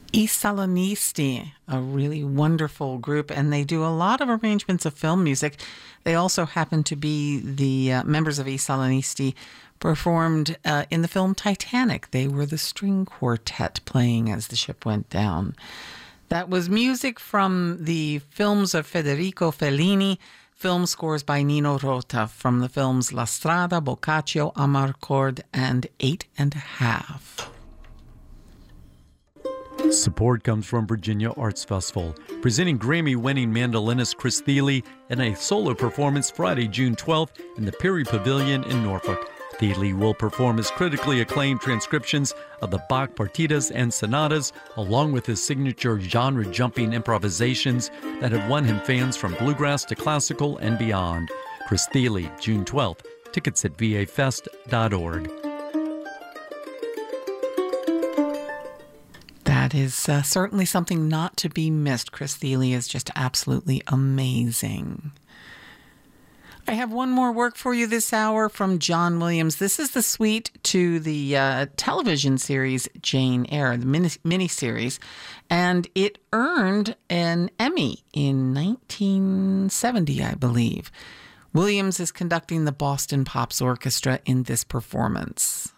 I Salonisti, a really wonderful group, and they do a lot of arrangements of film music. They also happen to be the members of I Salonisti performed in the film Titanic. They were the string quartet playing as the ship went down. That was music from the films of Federico Fellini, film scores by Nino Rota from the films La Strada, Boccaccio, Amarcord, and 8½. Support comes from Virginia Arts Festival, presenting Grammy-winning mandolinist Chris Thile in a solo performance Friday, June 12th in the Perry Pavilion in Norfolk. Thile will perform his critically acclaimed transcriptions of the Bach partitas and sonatas, along with his signature genre-jumping improvisations that have won him fans from bluegrass to classical and beyond. Chris Thile, June 12th. Tickets at vafest.org. That is certainly something not to be missed. Chris Thile is just absolutely amazing. I have one more work for you this hour from John Williams. This is the suite to the television series Jane Eyre, the miniseries, and it earned an Emmy in 1970, I believe. Williams is conducting the Boston Pops Orchestra in this performance.